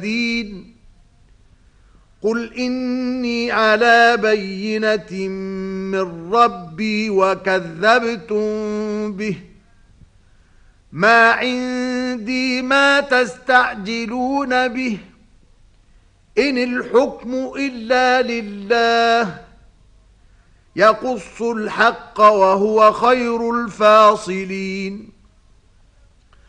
قل إني على بينة من ربي وكذبتم به ما عندي ما تستعجلون به إن الحكم إلا لله يقص الحق وهو خير الفاصلين.